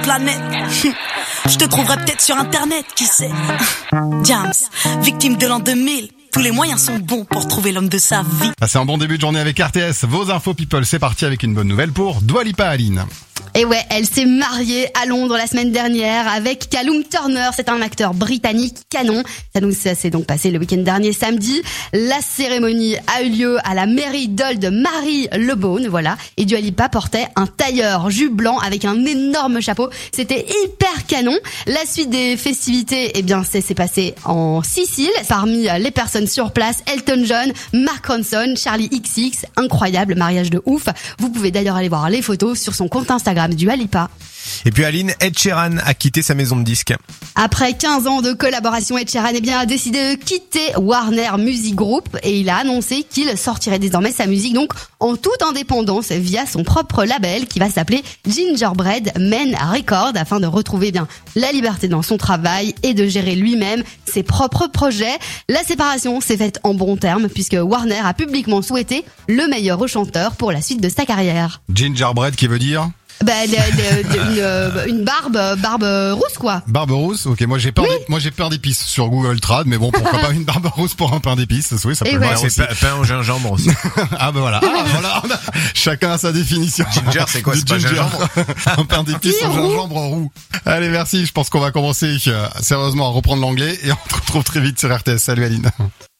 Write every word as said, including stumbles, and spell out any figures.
planète. Je te trouverai peut-être sur internet, qui sait. Diams, victime de l'an deux mille. Tous les moyens sont bons pour trouver l'homme de sa vie. Ah, c'est un bon début de journée avec R T S. Vos infos people, c'est parti avec une bonne nouvelle pour Dua Lipa, Aline. Et ouais, elle s'est mariée à Londres la semaine dernière avec Callum Turner. C'est un acteur britannique canon. Ça, nous, ça s'est donc passé le week-end dernier, samedi. La cérémonie a eu lieu à la mairie d'Old Mary Le Bone, voilà. Et Dua Lipa portait un tailleur jus blanc avec un énorme chapeau. C'était hyper canon. La suite des festivités, eh bien, c'est, c'est passé en Sicile. Parmi les personnes sur place, Elton John, Mark Ronson, Charlie X X. Incroyable, mariage de ouf. Vous pouvez d'ailleurs aller voir les photos sur son compte Instagram. Dua Lipa. Et puis Aline, Ed Sheeran a quitté sa maison de disques. Après quinze ans de collaboration, Ed Sheeran eh bien, a décidé de quitter Warner Music Group et il a annoncé qu'il sortirait désormais sa musique donc en toute indépendance via son propre label qui va s'appeler Gingerbread Men Records afin de retrouver bien la liberté dans son travail et de gérer lui-même ses propres projets. La séparation s'est faite en bons termes puisque Warner a publiquement souhaité le meilleur au chanteur pour la suite de sa carrière. Gingerbread qui veut dire Bah, de, de, de, une, euh, une barbe, barbe rousse quoi. Barbe rousse, ok. Moi j'ai peur, Oui. d'é- moi j'ai peur d'épices sur Google Trad, mais bon, pourquoi pas une barbe rousse pour un pain d'épices. Oui, ça peut Et le ouais. faire C'est aussi. pa- pain au gingembre aussi. Ah bah voilà. Ah, voilà. On a- Chacun a sa définition. Ginger, c'est quoi? Du C'est pas ginger. gingembre? Un pain d'épices Oui, au roux. gingembre roux. Allez, merci. Je pense qu'on va commencer euh, sérieusement à reprendre l'anglais et on se retrouve très vite sur R T S. Salut Aline.